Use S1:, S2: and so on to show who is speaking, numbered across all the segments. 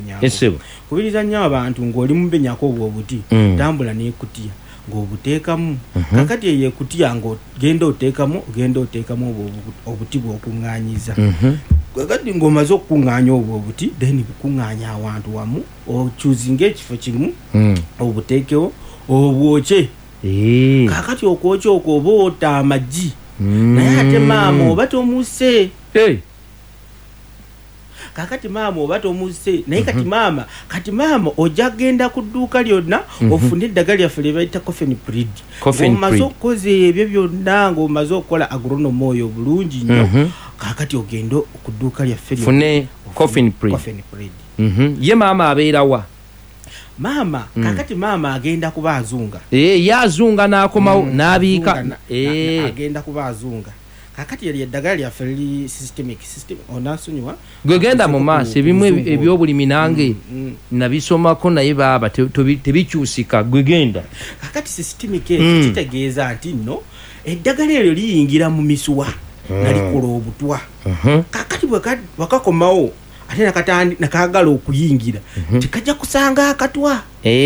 S1: mumyango kubiriza nnyo abantu ng'oli mubenyako obwo obuti tambula n'ekutiya ng'obuteekamu kakati eyo ekutiya ng'ogenda oteekamu obuti bw'okuŋŋaanyiza kakati ng'omaze okukuŋŋaanya obwo obuti then bukuŋŋaanya awantu wamu okyuzinga ekifo kimu obuteekewo obwokye kakati okwokya okwo oba otta amagi naye ate maama oba tomuse kakati maama oba tomuse naye kati maama ojja genda ku dduuka lyonna ofune eddagala lyaffe lye bayita Cofenpred ng'omaze okukoza ebyo byonna ng'omaze okukola agronomy oyo bulungi nnyo kakati ogenda ku dduuka lyaffe
S2: fune Cofenpred ye maama abeerawa
S1: maama kakati maama agenda kubaazunga
S2: yazunga n'akomawo n'abiika
S1: agenda kubaazunga kakati yali eddagala lyaffe liri system onasonyiwa
S2: gwegenda mu maaso ebimu ebyobulimi nange nabisomako naye baaba tebikyusika gwegenda
S1: kakati systemic kitegeeza nti nno eddagala eryo liyingira mu misuwa nga likola obutwa kakati bwakakomawo ate nakagala okuyingira tikajja kusanga akatwa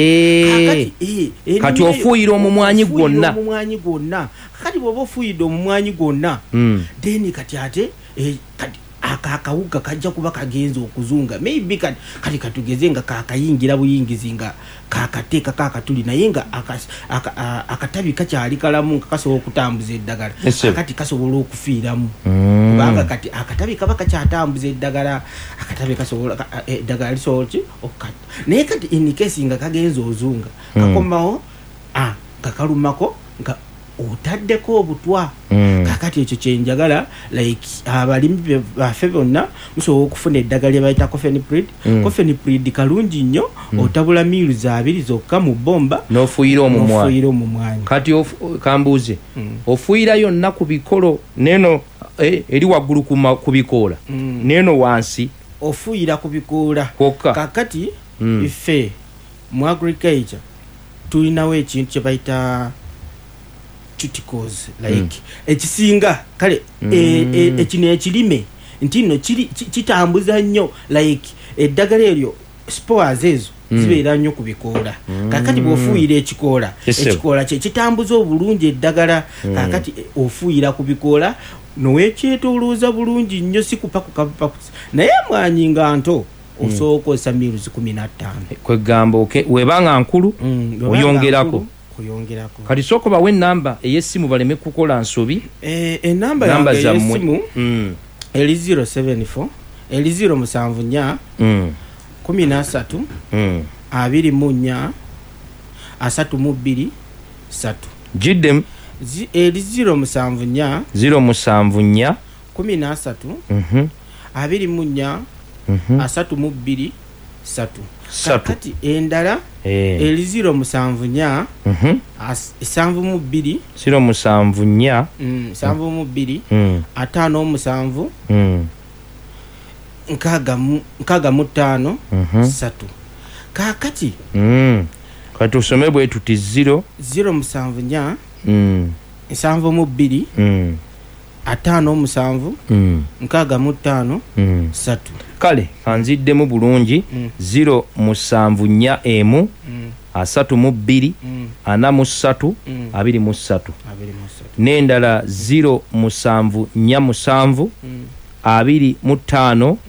S2: kati ofuuyira omumwanyi
S1: gwonna kakati bw'oba ofuuyidde omumwanyi gwonna then kati ate akawuga kajja kuba kagenza okuzunga maybe kati katugeze nga kakayingira buyingizi nga kakateeka kakatuli naye nga akatabi kakyali kalamu nga kasobola okutambuza eddagala kati kasobola okufiiramu kubanga kati akatabi kaba kakyatambuza eddagala akatabi kasobola eddagala lisobola ki okukata naye kati in case nga kagenza ozunga kakomawo kakalumako nga otaddeko obutwa kakati ekyo kyenjagala like abalimi baffe bonna musobola okufuna eddagala lye bayita Cofenpred kalungi nnyo otabula miruzi 2 zokka mu bomba
S2: n'ofuuyira omumwanyi kati kambuuze ofuuyira yonna ku bikolo neno eri waggulu ku bikoola neno wansi
S1: ofuuyira ku bikoola kakati iffe mu agriculture tulinawo ekintu kye bayita cuticles like ekisinga kale ekino ekirime nti nno kitambuza nnyo like eddagala eryo spores ezo zibeera nnyo ku bikoola kakati bw'ofuuyira ekikoola kye kitambuza obulungi eddagala kakati ofuuyira ku bikoola nowekyetoolooza bulungi nnyo si kupakukapaku naye mwanyi nga nto osobola okukozesa miruzi 15
S2: kwegamba webanga nkulu oyongerako kati soko bawe namba ey'essimu baleme kukola nsobi
S1: enamba yange ey'essimu eli 074 eli 074 13 24 32 3
S2: jiddem
S1: eli 074
S2: 13
S1: 24 24 32 3 kakati endala eli 074 72
S2: 074
S1: 72 57 65 3 kakati
S2: kati osome bwe tuti
S1: 074 72 57 65 3
S2: kale kanziddemu bulungi 074 emu 32 43 23 n'endala 074 25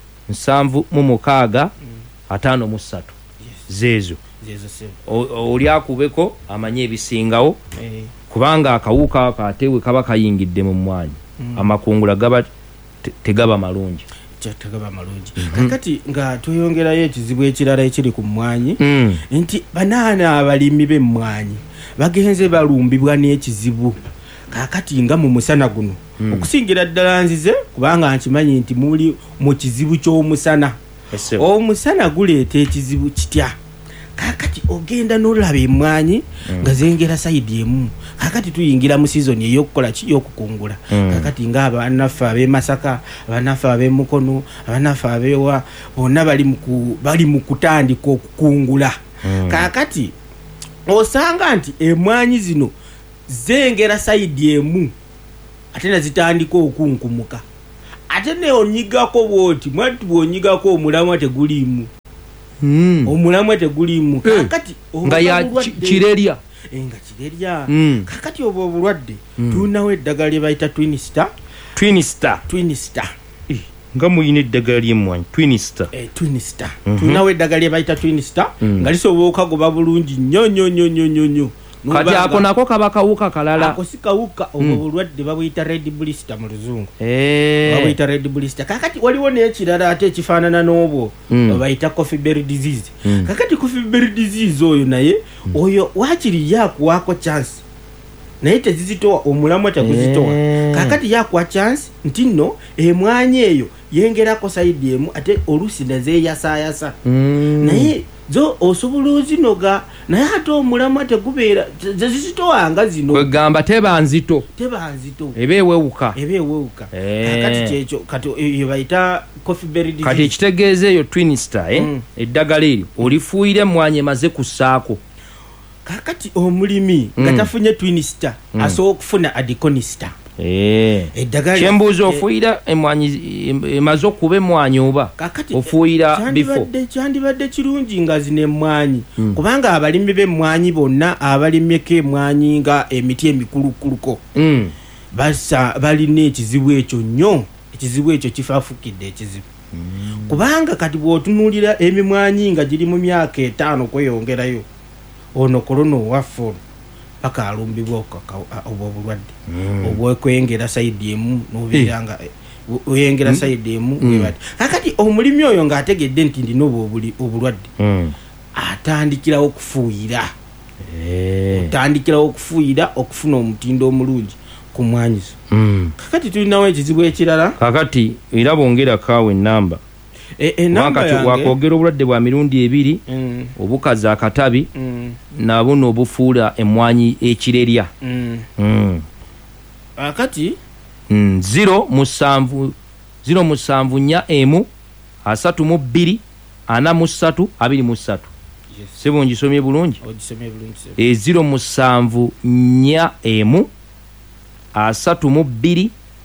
S2: 76 53 zeezo oli akubeko amanye ebisingawo kubanga akawuka akatewe kaba kayingidde mu mwanyi amakungula gaba tegaba malungi
S1: kakati nga tuyongerayo ekizibu ekirala ekiri ku mwanyi nti banaana abalimi b'emmwanyi bagenze balumbibwa n'ekizibu kakati nga mu musana guno okusingira ddala nzize kubanga nkimanyi nti muli mu kizibu ky'omusana omusana guleeta ekizibu kitya kakati ogenda n'olaba emmwanyi nga zengera sayidi emu kakati tuyingira mu season ey'okukola ki y'okukungula kakati nga abanaffe ab'e Masaka abanaffe ab'e Mukono abanaffe ab'ewa bonna bali mu kutandika okukungula kakati osanga nti emmwanyi zino zengera sayidi emu ate nazitandika okunkumuka ate ne onyigako bwoti mwati bwonyigako omulamwa teguliimu omulamwa tegulimu kakati
S2: nga ya kirerya
S1: nga kirerya kakati obwo obulwadde tunawo eddagala lye bayita Twin Star
S2: nga muyina eddagala ly'emmwanyi Twin Star
S1: tunawo eddagala lye bayita Twin Star nga lisobola okagoba bulungi nnyo
S2: kati ako nako kaba kawuka kalala
S1: ako si kawuka obwo bulwadde babuyita Red Blister mu luzungu babuyita Red Blister kakati waliwo n'ekirala ate ekifaanana n'obwo bayita Coffee Berry Disease kakati Coffee Berry Disease oyo naye oyo wakiri yakuwaako chance naye tezizitowa omulamwa teguzitowa kakati yakuwa chance nti nno emwanyi eyo yengerako sayidi emu ate oluusi nezeeyasaayasa naye zo osobola ozinoga naye ate omulamwa tegubeera zezitowanga zino
S2: kwegamba teba nzito eba ewewuka
S1: kakati kyekyo kati eyo bayita Coffee Berry Disease
S2: kati ekitegeeza eyo Twin Star eddagala eryo olifuuyire emmwanyi emaze kussaako
S1: kakati omulimi nga tafunye Twin Star asobola okufuna Adiconista
S2: kyembuuza ofuuyira emmwanyi emaze okuba emmwanyi oba ofuuyira bifo
S1: kyandibadde kirungi nga zino emmwanyi kubanga abalimi b'emmwanyi bonna abalimyeko emmwanyi nga emiti emikulukuluko balina ekizibu ekyo nnyo ekizibu ekyo kifaafukidde ekizibu kubanga kati bw'otunuulira emimwanyi nga giri mu myaka 5 kweyongerayo ono korona owaffe paka alumbibwa obwo obulwadde obwekwengera sayidi emu nobeera nga oyengera sayidi emu webati kakati omulimi oyo ng'ategedde nti ndina obulwadde atandikirawo okufuuyira okufuna omutindo omulungi ku mmwanyi zo kakati tulinawo ekizibu ekirala
S2: kakati era bongera kaawe enamba wakwogera obulwadde bwa mirundi 2 obukazi akatabi nabuno obufuula emmwanyi ekirerya
S1: akati
S2: 074 emu 32 43 sebo ngisomye bulungi 074 emu 32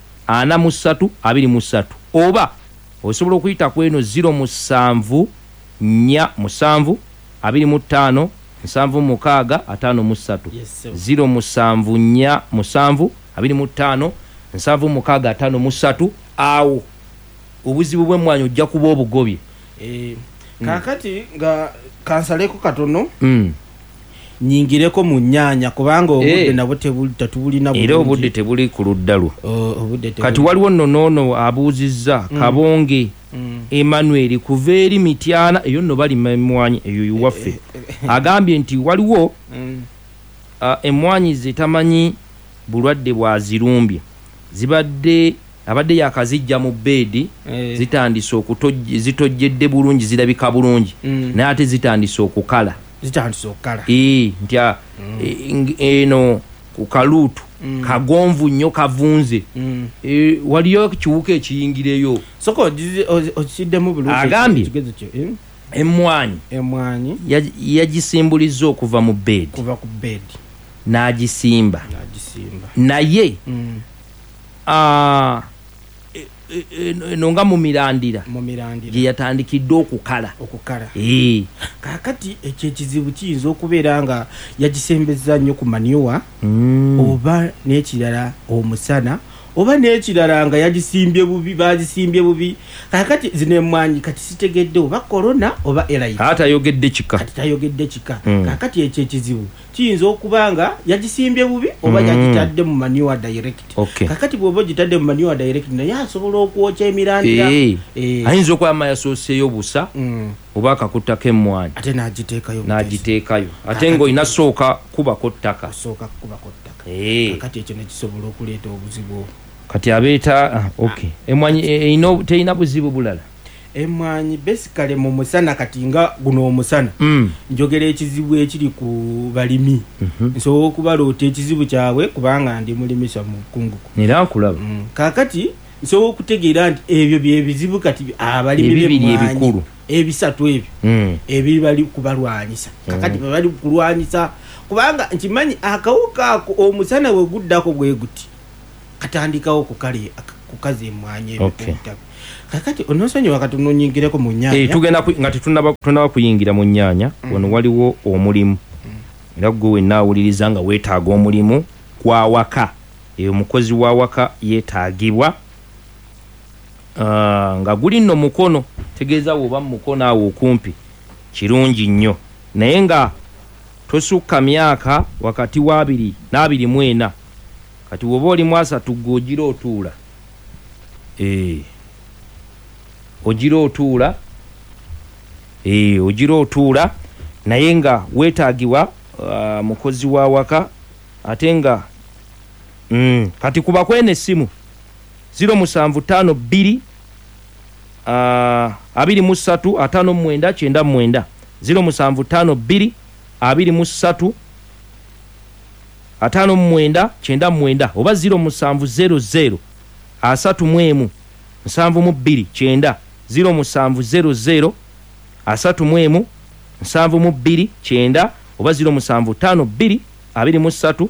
S2: 43 oba osobola okuyita ku eno 074 7 25 76 53 074 7 25 76 53 awo obuzibu bw'emmwanyi ojja kuba obugobye
S1: kakati nga kansaleko katono nyingireko mu nnyaanya kubanga obudde nabwo tetubulina bulungi
S2: era obudde tebuli ku ludda lwo kati waliwo nonoono abuuzizza Kabonge Emmanuel kuva eri Mityana eyo nno balima emmwanyi eyo iwaffe agambye nti waliwo emmwanyi zitamanyi bulwadde bwazirumbye abadde yakazijja mu beedi zitandise zitojjedde bulungi zirabika bulungi naye ate zitandise okukala nti eno ku kaluutu kagonvu nnyo kavunze waliyo kiwuka ekiyingireyo
S1: okiddemu bulungi
S2: agambye emmwanyi yagisimbuliza okuva mu beedi n'agisimba naye eno nga mu mirandira gye yatandikidde okukala
S1: kakati ekyo ekizibu kiyinza okubeera nga yagisembeza nnyo ku manyowa oba n'ekirala omusana oba n'ekirala nga bagisimbye bubi kakati zino emmwanyi kati sitegedde oba korona oba erayi
S2: tayogedde
S1: kika kakati ekyo ekizibu kiyinza okuba nga yagisimbye bubi oba yagitadde mu manure direct kakati bw'oba ogitadde mu manure direct naye asobola okwokya emirandira
S2: ayinza okwama yasooseeyo busa oba akakuttako emmwanyi
S1: ate
S2: n'agiteekayo ate ng'olina sooka kubako ttaka
S1: kakati ekyo nekisobola okuleeta obuzibu
S2: kati abeeta emmwanyi terina buzibu bulala
S1: emmwanyi basically mu musana kati nga guno omusana njogera ekizibu ekiri ku balimi nsobola okubaloota ekizibu kyabwe kubanga ndi mulimisa mu kunguku
S2: era nkulaba
S1: kakati nsobola okutegeera nti ebyo byebizibu kati abalimi b'emmwanyi ebisatu ebyo ebiri bali kubalwanyisa kakati bali kulwanyisa kubanga nkimanyi akawuka ako omusana we guddako bwe guti katandikawo kukaza emmwanyi kakati onosonyi wakati nonyingireko mu nnyanya
S2: tugenda nga tetunaba kuyingira mu nnyanya wano waliwo omulimu era gwe wenna awuliriza nga weetaaga omulimu gwa waka omukozi wa waka yeetaagibwa nga guli nno mukono tegeeza woba mu mukono awo okumpi kirungi nnyo naye nga tosukka myaka wakati wa 2 na 24 kati woba oli mu 3 gwogira otuula ogira otuula naye nga weetaagibwa mukozi wa waka ate nga kati kuba kwene essimu 0752 23 0752 23 59 oba 0700 31 72 0700 31 72 oba 0752 23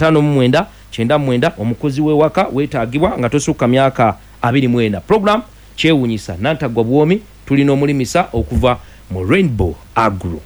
S2: 59 omukozi w'ewaka weetaagibwa nga tosukka myaka 24 program kyewunyisa nantagwa bwomi tulina omulimisa okuva mu Rainbow Agro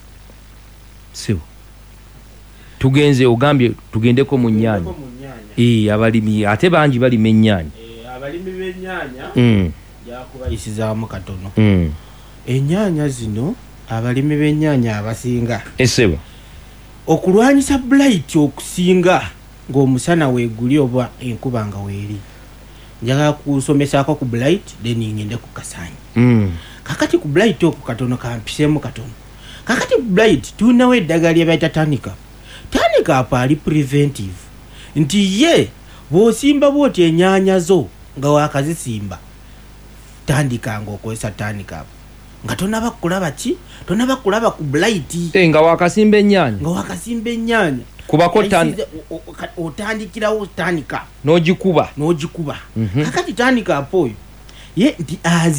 S2: tugenze ogambye tugendeko mu nnyanya abalimi ate bangi balima ennyaanya
S1: abalimi b'ennyaanya jakubayisizaamu katono ennyaanya zino abalimi b'ennyaanya abasinga
S2: esebo
S1: okulwanyisa blight okusinga ng'omusana weeguli oba enkuba nga weeri njagala kusomesako ku blight then ngende ku kasaanyi kakati ku blight oku katono kampisemu katono kakati ku blight tunawo eddagala lye bayita tanika ali preventive nti ye bw'osimba bw'oti ennyaanya zo nga waakazisimba tandika ng'okozesa tanika nga tonaba kulaba ku blight
S2: nga wakasimba
S1: ennyaanya
S2: kubako
S1: otandikirawo tanika
S2: n'ogikuba
S1: kakati tanika apoyo ye nti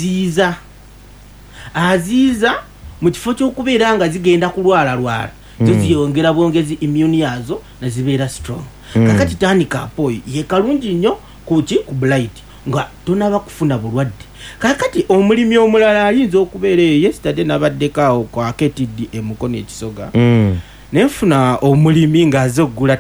S1: aziiza mu kifo ky'okubeera nga zigenda kulwala zo ziyongera bwongezi immune yazo nezibeera strong kakati tanika apoyo ye kalungi nnyo ku blight nga tonaba kufuna bulwadde kakati omulimi omulala ayinza okubeera yesterday nabaddekaawo kwa ketiddi emukono ekisoga nefuna omulimi ng'azoggula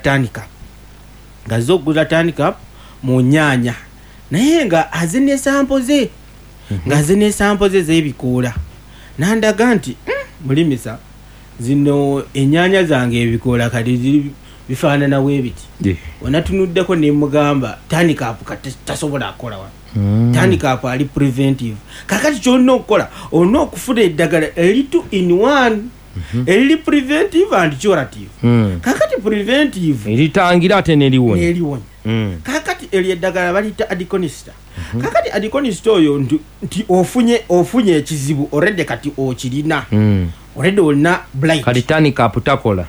S1: tanika mu nnyaanya naye nga azine sampo ze z'ebikoola nandaga nti mulimisa zino ennyaanya zange ebikoola kati bifaanana weebiti onatunuddeko nemugamba tanika tasobola akola wa tanika ali preventive kakati kyolina okukola olina okufuna eddagala eri 2 in 1 eriri preventive and curative kakati preventive
S2: eritangira ate
S1: neriwonya kakati eri eddagala baliyita adiconista kakati adiconista oyo nti ofunye ekizibu already kati okirina already olina blight
S2: kati tanika takola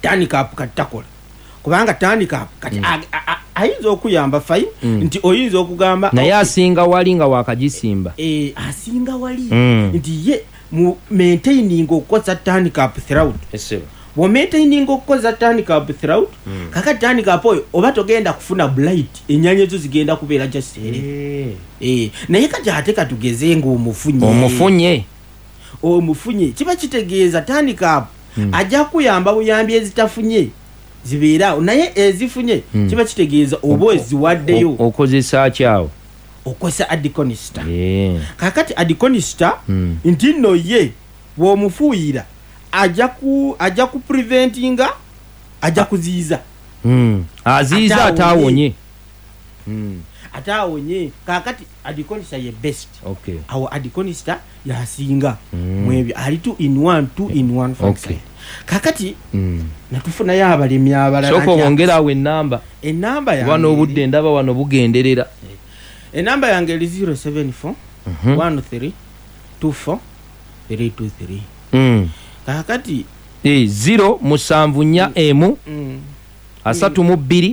S1: kubanga tanika kati ayinza okuyamba fine nti oyinza okugamba
S2: naye asinga wali nga wakagisimba
S1: asinga wali nti ye mu maintaining okukoza tanika throughout wo maintaining okukoza tanika throughout kakati tanika oyo oba togenda kufuna blight ennyaanya ezo zigenda kubeera just naye kati ate katugeze nga omufunye kiba kitegeeza tanika ajja kuyamba buyambi ezitafunye zibeerawo naye ezifunye kiba kitegeeza oba eziwaddeyo
S2: okozesa kyawo
S1: okozesa adiconista kakati adiconista nti nno ye bw'omufuuyira ajja ku preventinga ajja kuziiza
S2: aziiza
S1: ataawonye kakati adiconista ye best awo adiconista yasinga mwebyo ali 2 in 1
S2: okay.
S1: kakati natufunayo abalimi abalala
S2: soko wongera awo ennamba
S1: yange
S2: wano obudde ndaba wano bugenderera
S1: ennamba yange eri 074 13 24 323 kakati
S2: 074 emu 32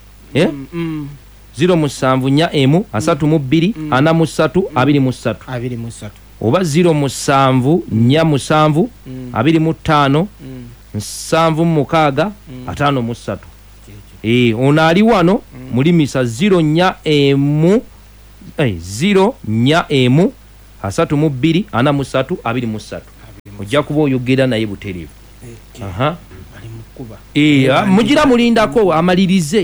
S2: 074 emu 32 43 23 oba 074 47 25 76 53 ono ali wano mulimisa 0 emu 0 nya emu 32 43 23 ojja kuba oyogera naye butereevu. Aha. Mugira mulindako amalirize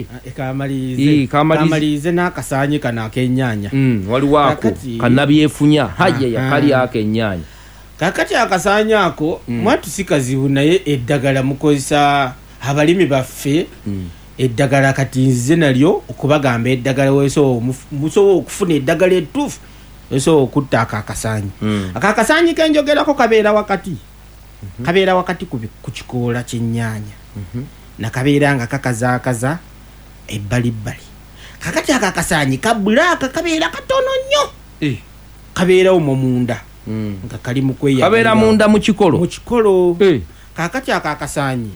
S1: kamalirize n'akasaanyi kano ak'ennyaanya.
S2: Waliwo ako kannabyefunya hajja yakali ak'ennyaanya.
S1: Kakati akasaanyi ako mwatu si kazibu naye eddagala mukozesa abalimi baffe eddagala kati nze nalyo okubagamba eddagala musobola okufuna eddagala ettuufu osobola okutta akasaanyi. Akasaanyi kenjogerako kabeera wakati kabeera wakati ku kikoola ky'ennyaanya nakabeera nga kakazaakaza ebbalibbali. Kakati akasaanyi kabulaaka kabeera katono nnyo kabeerawo munda nga kali mu kweya
S2: kabeera munda mu kikolo.
S1: Kakati akasaanyi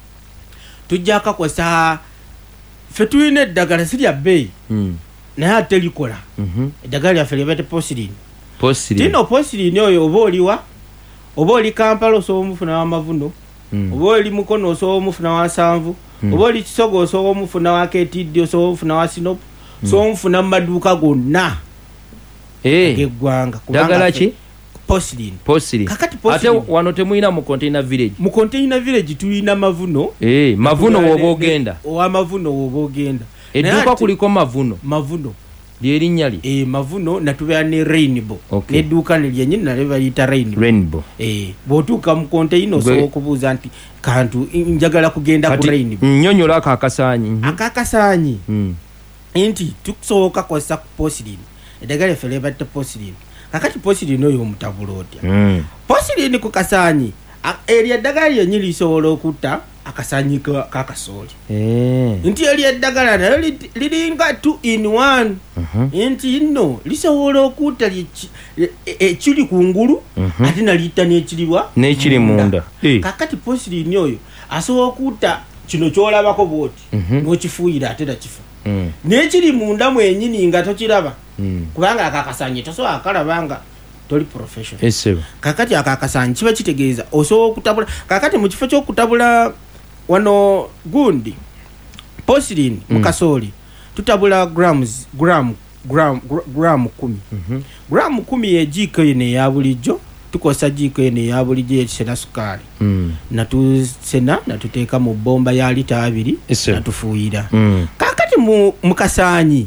S1: tujja kakosa ffe tulina eddagala sirya bbeeyi naye ate likola. Eddagala lyaffe lyebete posilini. Tino posilini oyo oba oli Kampala osobola omufuna wa Mavuno, oba oli Mukono osobola omufuna wa Nsanvu, oba oli Kisogo osobola omufuna wa Ketiddi, osobola omufuna wa Sinop, osobola omufuna mu maduuka gonna ag'eggwanga.
S2: Ddagala ki?
S1: Posilini. Kakati
S2: ate wano temuyina mu Container Village.
S1: Mu Container Village tulina Mavuno.
S2: Mavuno woba ogenda.
S1: Owa Mavuno woba ogenda.
S2: Edduuka kuliko Mavuno. Lyerinnya li?
S1: Mavuno natubeera ne Rainbow. N'edduuka lyennyini nalyo bayita Rainbow. Bw'otuuka mu Container osobola okubuuza nti kantu njagala kugenda ku Rainbow.
S2: Nnyonnyola ako akasaanyi.
S1: Akasaanyi nti tukusooka kozesa ku Posilini. Eddagala ffe lyebadde Posilini. Kakati Posilini oyo omutabula otya? Posilini ku kasaanyi eryo eddagala lyennyini lisobola okutta akasaanyi kakasooli. Nti eryo eddagala nalyo liringa 2 in 1. Nti nno lisobola okutta ekiri kungulu ate nalitta
S2: n'ekiri munda.
S1: Kakati Posilini oyo asobola okutta kino kyolabako bwoti n'okifuuyira ate nakifa. N'ekiri munda mwenyini nga tokiraba kubanga akakasaanyi tosobola akalaba nga toli professional. Kakati akakasaanyi kiba kitegeeza osobola okutabula. Kakati mu kifo ky'okutabula wano gundi Posilini mu kasooli tutabula gram 10. Gram 10 ejiiko eno eya bulijjo tukosa jiiko eno eya bulijjo ekisena sukaali natusena natuteeka mu bbomba ya lita 2 natufuuyira. Kakati mu kasaanyi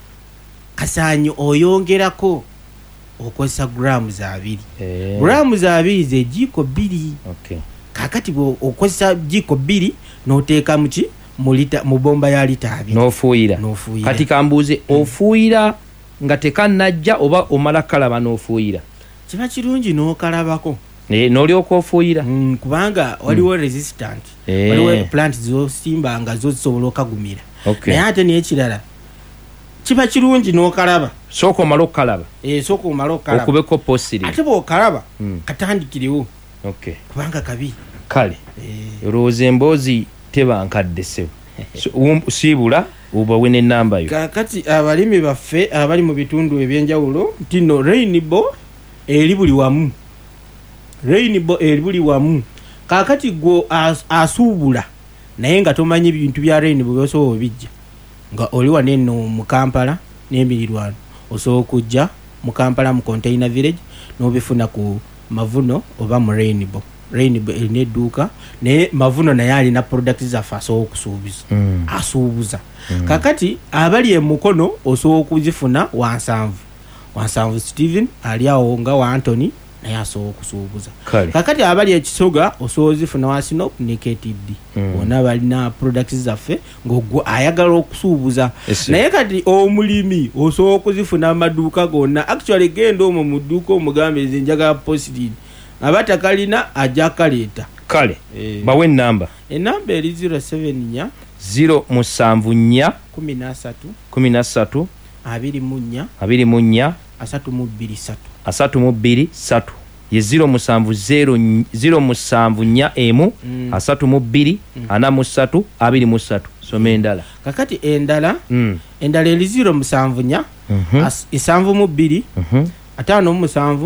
S1: oyongerako okozesa grams 2. Grams 2 ze jiiko 2. Kakati okozesa jiiko 2 n'oteeka mu bomba ya lita 2
S2: n'ofuuyira. Kati kambuuze ofuuyira nga tekannajja oba omala kalaba n'ofuuyira?
S1: Kiba kirungi n'okalabako
S2: n'olyoka ofuuyira
S1: kubanga waliwo resistant, waliwo plant zosimba nga zo zisobola okagumira. Naye ate n'ekirala kiba kirungi n'okalaba.
S2: Sooka omala okukalaba.
S1: Sooka omala okukalaba
S2: okubeko Posilini.
S1: Ate bw'okalaba katandikirewo kubanga kabi.
S2: Kale olowooza emboozi teba nkadde ssebo siibula obawe n'ennamba yo.
S1: Kakati abalimi baffe abali mu bitundu ebyenjawulo tino Rainbow eri buli wamu. Kakati gwo asuubula naye nga tomanyi bintu bya Rainbow byosobola bijja nga oli waneno mu Kampala n'emirirwano osobola okujja mu Kampala mu Container Village n'obifuna ku Mavuno oba mu Rainbow erina edduuka naye Mavuno naye alina products zaffe asobola okusuubuza. Kakati abali Mukono osobola okuzifuna wansanvu Steven ali awo nga wa Anthony naye asobola okusuubuza. Kakati abali Ekisoga osobola zifuna wa Sinop ne Ketiddi bona balina products zaffe ng'ogwo ayagala okusuubuza. Naye kati omulimi osobola okuzifuna amaduuka gonna. Actually genda omwo mu dduuka omugambe nze njagala Posilini abata kalina ajja kaleeta.
S2: Kale bawe ennamba.
S1: Ennamba eri 07
S2: 074
S1: 13
S2: 13
S1: 24
S2: 24
S1: 323
S2: ye 070 emu 32 43 23. Soma endala.
S1: Kakati endala eri 074 72 57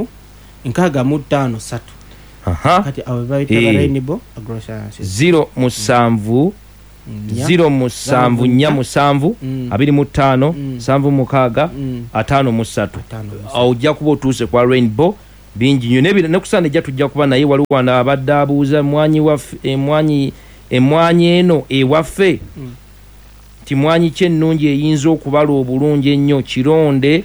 S1: 653. Kati abo bayita Rainbow Agrosciences.
S2: 070 0 musanvu nnya musanvu 25 7 mukaaga 5 mu 3 ojja kuba otuuse kwa Rainbow bingi nnyo ne kusana ejja tujja kuba naye waliwo wano abadde abuuza emwanyi eno ewaffe ti mwanyi kye ennungi eyinza okubala obulungi ennyo kironde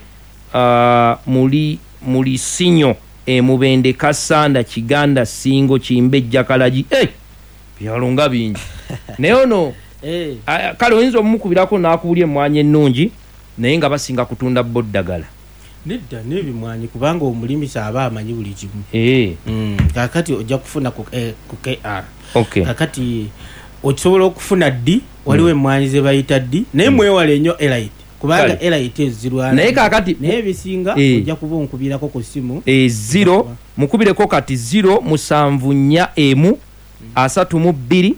S2: muli sinyo Mubende Kasanda Kiganda Singo Kimbe Jakalagi byalunga bingi naye ono kale oyinza omukubirako n'akubulya emmwanyi ennungi naye nga basinga kutunda boddagala
S1: nedda n'ebimwanyi kubanga omulimisa aba amanyi buli kimu kakati ojja kufuna ku KR kakati okisobola okufuna ddi waliwo emmwanyi ze bayita ddi naye mwewale nnyo elite kubanga elite ezirwana
S2: naye kakati
S1: naye bisinga ojja kuba onkubirako ku simu
S2: 0 mukubireko kati 0 musanvu nnya emu 32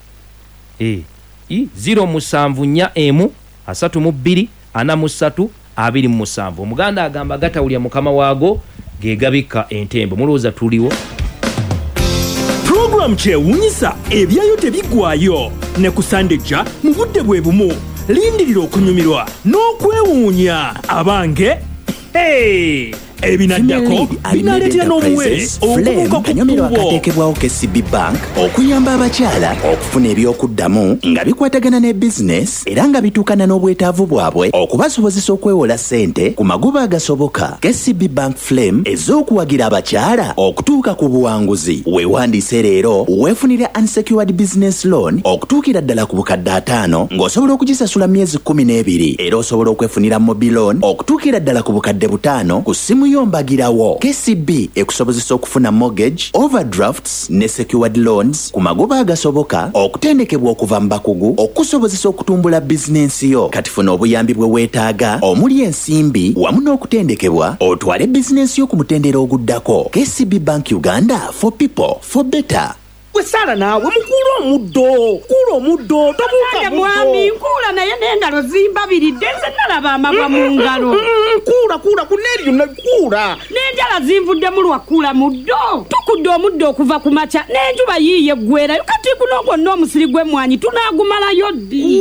S2: 0 musanvu nnya emu 32 43 27 omuganda agamba gatawulya mukama waago gegabika entembo mulowooza tuliwo
S3: program kyewunyisa ebyayo tebiggwayo ne kusandejja mu budde bwe bumu lindirira okunyumirwa n'okwewuunya abange ebinaddako binaleetera n'omuwere okubuuka ku kkubo
S4: akateekebwawo KCB Bank okuyamba abakyala okufuna ebyokuddamu nga bikwatagana ne bizinesi era nga bituukana n'obwetaavu bwabwe okubasobozesa okwewola ssente ku magoba agasoboka. KCB Bank Flame ez'okuwagira abakyala okutuuka ku buwanguzi. Weewandiise leero weefunire unsecured business loan okutuukira ddala ku bukadde 5 ng'osobola okugisasula myezi 12 era osobola okwefunira mobile loan okutuukira ddala ku bukadde 5 ku simu yombagirawo. KCB ekusobozesa okufuna mortgage, overdrafts ne secured loans ku magoba agasoboka okutendekebwa okuva mu bakugu okusobozesa okutumbula bizinensi yo. Kati funa obuyambi bwe weetaaga omuli ensimbi wamu n'okutendekebwa otwale bizinensi yo ku mutendera oguddako. KCB Bank Uganda, for people, for better.
S3: Wesala nawe mukula omuddo tobuuka
S5: mwami nkula naye n'engalo zimbabiridde nze nalaba amagwa mu ngalo
S3: kula kuneri nakula
S5: n'enjala zinvuddemu lwakula muddo tukudde omuddo okuva ku makya n'enjuba yiiye ggwerayo kati kuno gwonna omusiri gw'emmwanyi tunaagumalayo ddi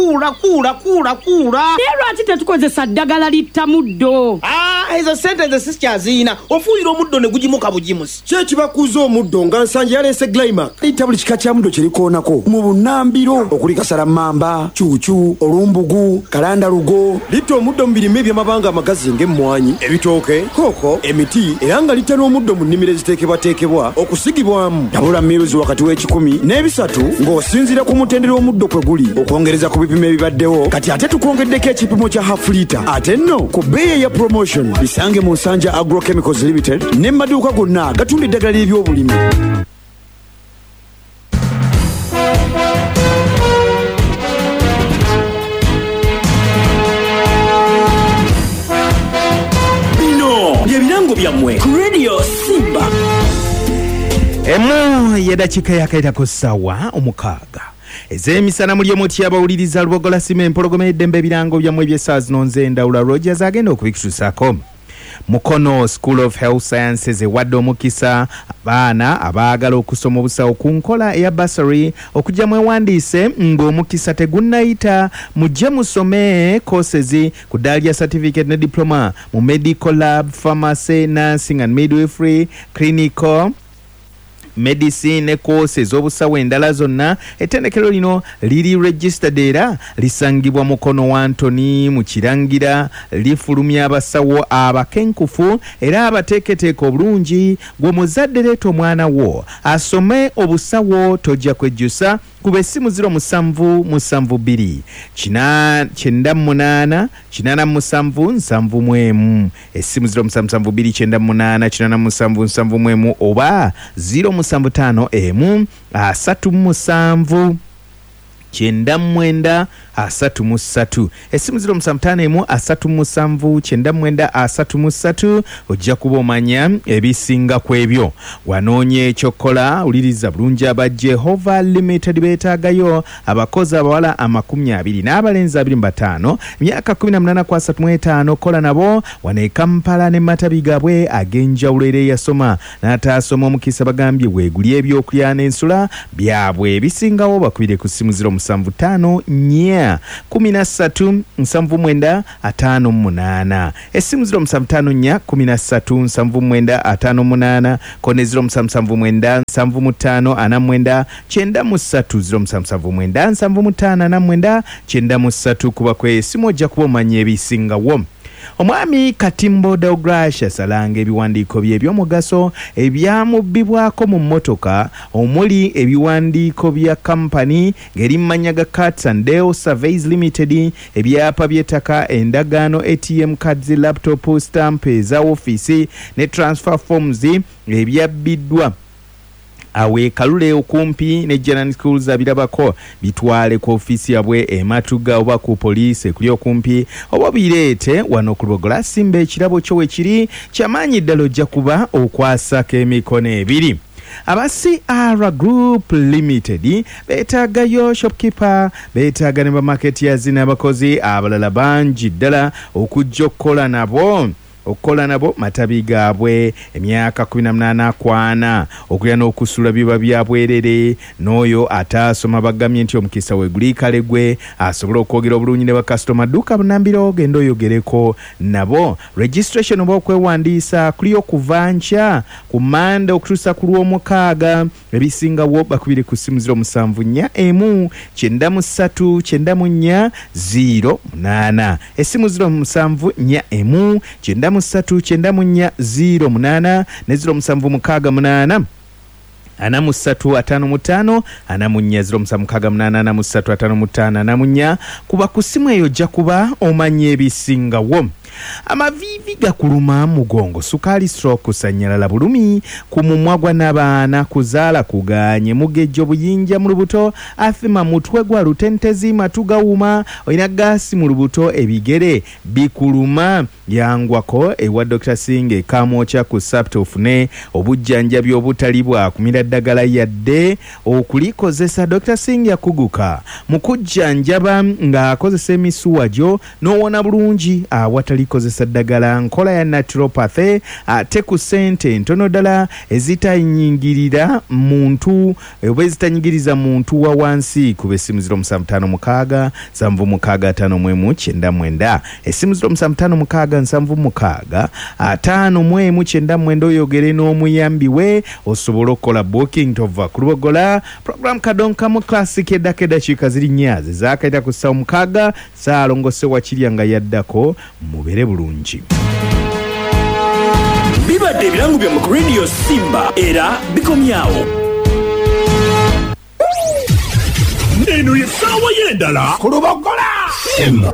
S5: kula naye lwaki tetukozesa ddagala litta muddo
S3: ezo sente nze sikyaziina ofuuyira omuddo ne gugimuka bugimusi kyekibakuuza omuddo nga nsanje yaleese glaima ita buli kika kya muddo kirikoonako mu bunnambiro okuli kasalamamba cuucu olumbugu kalandalugo litta omuddo mu birime eby'amabanga amagazi ng'emmwanyi ebitooke kooko emiti era nga litta n'omuddo mu nnimiro eziteekebwateekebwa okusigibwamu tabula miruzi wakati w'ekikumi n'ebisatu ng'osinziira ku mutendera omuddo kwe guli okwongereza ku bipimo ebibaddewo kati ate tukwongeddeko ekipimo kya half litre ate nno ku bbeeyi eya promotion bisange mu Nsanja Agrochemicals Limited ne maduuka gonna gatunda eddagala ly'ebyobulimi. Byebirango byammwe ku Radio Simba.
S6: Emu yedakiika yakaitako ssaawa 6 ez'emisana muli omutya abawuliriza Lubogola Sima empologoma y'eddembe ebirango byammwe eby'essaawa zino nze Ndawula Rogers agenda okubikutuusaako. Mukono School of Health Sciences ewadde omukisa abaana abaagala okusoma obusawo ku nkola eya bursary okujja mwewandiise ng'omukisa tegunnayita mujje musome courses ku ddaala lya certificate ne diploma mu medical lab, pharmacy, nursing and midwifery, clinical medicine courses obusawo endala zonna. Ettendekero lino liri registered era lisangibwa Mukono wa Anthony mu Kirangira, lifulumya abasawo abakenkufu era abateeketeeka obulungi. Gwe muzadde leeta omwana wo asome obusawo tojja kwejjusa kuba essimu 0772 998 877 essimu 0772 oba 075 37 99 33 essimu 0751 ojja kuba omanya ebisinga ku ebyo. Wanoonye ekyokola uliriza bulungi aba Jehova Limited beetaagayo abakozi abawala 20 n'abalenzi 25 emyaka 18 ku 35 kola nabo wane Kampala ne matabi gaabwe ag'enjawulo era eyasoma n'ataasoma omukisa bagambye weegulya ebyokulya n'ensula byabwe bisingawo bakubire ku ssimu 0754137958 essimu 0754137958 kone 07759593 kuba kwe essimu ojja kuba omanya ebisingawo. Omwami Katimbo Deogratius alanga ebiwandiiko bye ebyomugaso ebyamubbibwako mu mmotoka omuli ebiwandiiko bya kampani ng'erimmanya ga Cards and Dale Surveys Limited, ebyapa by'ettaka, endagaano, ATM cards, laptop, stamp eza ofiisi ne transfer forms ebyabbiddwa awe Kalule okumpi ne General Schools abirabako bitwale ku ofisi yabwe ematuga oba ku police kuli okumpi oba bireete wano ku Lubogola simba ekirabo kyo wekiri kyamaanyi ddala ojja kuba okwasako emikono ebiri. Aba CR Group Limited beetaagayo shopkeeper, beetaaga ne bamarketeers n'abakozi abalala bangi ddala okujja okukola nabo matabi gaabwe emyaka 18 akwana okulya n'okusula biba byabwerere n'oyo ataasoma bagamye nti omukisa weeguli gwe asobola okwogera obulungi ne bakasitoma dduuka bunambira ogenda oyogereko nabo. Registration oba okwewandiisa kuli okuva nkya ku Mande okutuusa ku Lwomukaaga ebisingawo bakubire ku ssimu 0749394008 essimu 0749394008 ne 0768 0765 kuba ku ssimu eyo ojja kuba omanya ebisingawo. Amavivi gakuluma mugongo, sukali, stroke, kusanyalala bulumi, kumumwa gwa n'abaana, kuzaala kuganye, mugejjo buyinja mu lubuto, athima mutwe gwa lutentezi, matu gawuma, olina gaasi mu lubuto, ebigere bikuluma, yangwako ewa Dr. Singe kamoocha ku SAPT ofune obujjanjabi obutali bwakumira ddagala yadde okulikozesa. Dr. Singe yakuguka mu kujjanjaba ng'akozesa emisuwa gyo n'owona bulungi awatali kozesa ddagala nkola ya naturopathy ate ku ssente ntono ddala ezitanyingirira muntu oba ezitanyingiriza muntu wa wansi ku b'essimu 0756755999 essimu 0756755999 oyogere n'omuyambi we osobola okukola booking tova ku Lubogola. Program kadonka mu classic eddakiika ziri 4 zaakayita ku ssaawa 6 Ssaalongose Wakirya nga yaddako mubere bulungi.
S3: Bibadde ebirango bya mu Radio Simba era bikomyawo. Eno ye ssaawa y'endala ku Lubogola Simba.